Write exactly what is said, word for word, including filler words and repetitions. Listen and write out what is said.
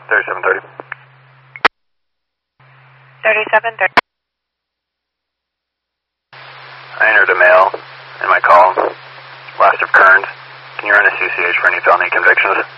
thirty-seven thirty. thirty-seven thirty. I entered a mail in my call. Last of Kearns. Can you run a C C H for any felony convictions?